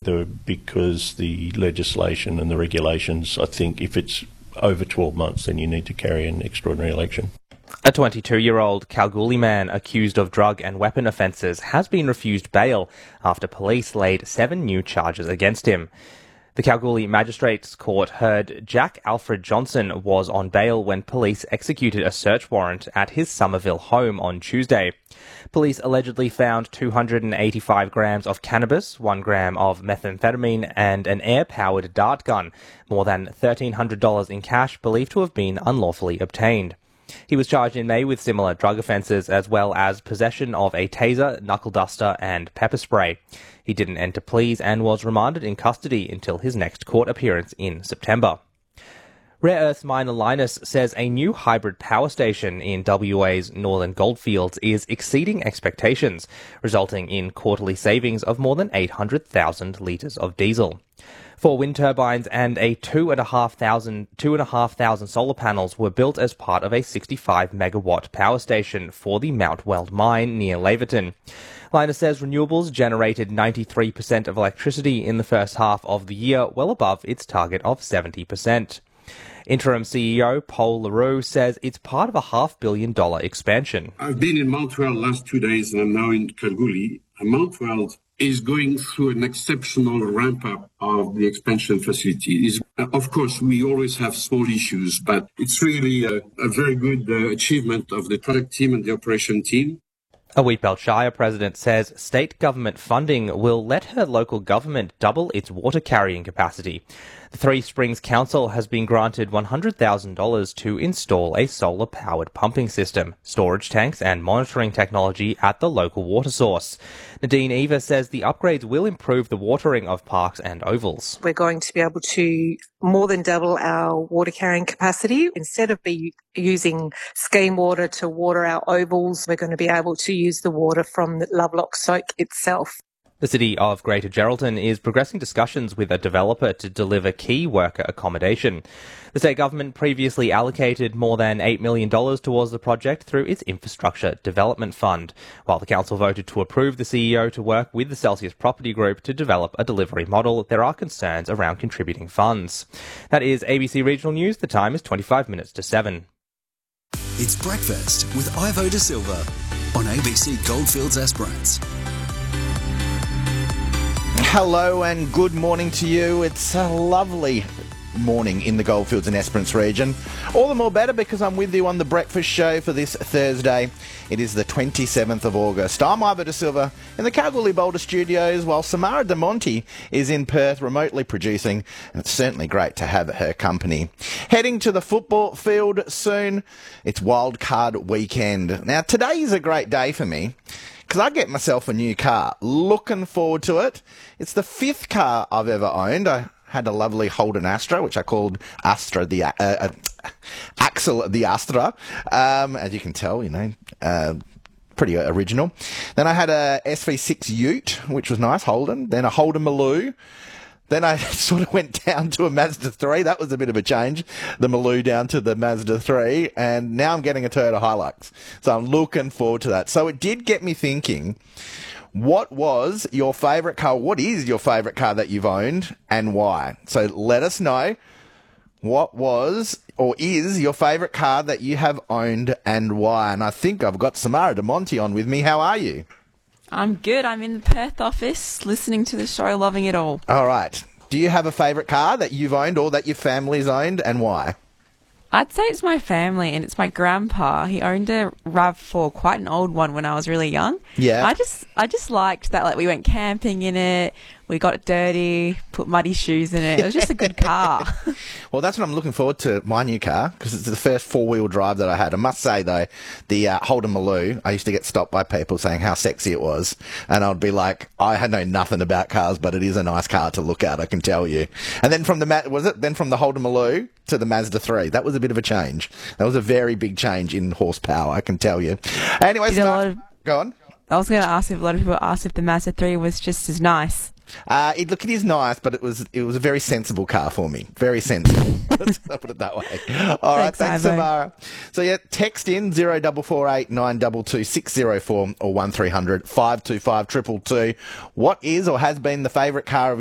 because the legislation and the regulations, I think if it's over 12 months, then you need to carry an extraordinary election. A 22-year-old Kalgoorlie man accused of drug and weapon offences has been refused bail after police laid 7 new charges against him. The Kalgoorlie Magistrates Court heard Jack Alfred Johnson was on bail when police executed a search warrant at his Somerville home on Tuesday. Police allegedly found 285 grams of cannabis, 1 gram of methamphetamine and an air-powered dart gun, more than $1,300 in cash believed to have been unlawfully obtained. He was charged in May with similar drug offences as well as possession of a taser, knuckle duster and pepper spray. He didn't enter pleas and was remanded in custody until his next court appearance in September. Rare earths miner Lynas says a new hybrid power station in WA's Northern Goldfields is exceeding expectations, resulting in quarterly savings of more than 800,000 litres of diesel. 4 wind turbines and a 2,500 solar panels were built as part of a 65 megawatt power station for the Mount Weld mine near Laverton. Lynas says renewables generated 93% of electricity in the first half of the year, well above its target of 70%. Interim CEO Paul LaRue says it's part of a $500 million expansion. I've been in Mount Weld last 2 days and I'm now in Kalgoorlie. Mount Weld is going through an exceptional ramp-up of the expansion facility. Of course, we always have small issues, but it's really a very good achievement of the product team and the operation team. A Wheatbelt Shire president says state government funding will let her local government double its water carrying capacity. The Three Springs Council has been granted $100,000 to install a solar-powered pumping system, storage tanks and monitoring technology at the local water source. Nadine Eva says the upgrades will improve the watering of parks and ovals. We're going to be able to more than double our water carrying capacity. Instead of using scheme water to water our ovals, we're going to be able to use the water from the Lovelock Soak itself. The City of Greater Geraldton is progressing discussions with a developer to deliver key worker accommodation. The state government previously allocated more than $8 million towards the project through its Infrastructure Development Fund. While the council voted to approve the CEO to work with the Celsius Property Group to develop a delivery model, there are concerns around contributing funds. That is ABC Regional News. The time is 25 minutes to 7. It's Breakfast with Ivo De Silva on ABC Goldfields Esperance. Hello and good morning to you. It's a lovely morning in the Goldfields and Esperance region. All the more better because I'm with you on the breakfast show for this Thursday. It is the 27th of August. I'm Ivo De Silva in the Kalgoorlie Boulder studios while Samara De Monte is in Perth remotely producing, and it's certainly great to have her company. Heading to the football field soon. It's wildcard weekend. Now today is a great day for me because I get myself a new car. Looking forward to it. It's the 5th car I've ever owned. I had a lovely Holden Astra, which I called Astra the Axel the Astra. As you can tell, pretty original. Then I had a SV6 Ute, which was nice, Holden. Then a Holden Maloo. Then I sort of went down to a Mazda 3. That was a bit of a change. The Maloo down to the Mazda 3. And now I'm getting a Toyota Hilux. So I'm looking forward to that. So it did get me thinking, what was your favourite car? What is your favourite car that you've owned and why? So let us know what was or is your favourite car that you have owned and why. And I think I've got Samara De Monte on with me. How are you? I'm good. I'm in the Perth office listening to the show, loving it all. All right. Do you have a favourite car that you've owned or that your family's owned and why? I'd say it's my family and it's my grandpa. He owned a RAV4, quite an old one when I was really young. Yeah. I just liked that. Like, we went camping in it. We got it dirty, put muddy shoes in it. It was just a good car. Well, that's what I'm looking forward to, my new car, because it's the first four-wheel drive that I had. I must say, though, the Holden Maloo, I used to get stopped by people saying how sexy it was. And I'd be like, I know nothing about cars, but it is a nice car to look at, I can tell you. And then from the Holden Maloo to the Mazda 3, that was a bit of a change. That was a very big change in horsepower, I can tell you. Anyway, go on. I was going to ask if a lot of people asked if the Mazda 3 was just as nice. It is nice, but it was a very sensible car for me. Very sensible. Let's put it that way. All right, thanks, Samara. So yeah, text in 0448 922 604 or 1300 525 222. What is or has been the favourite car of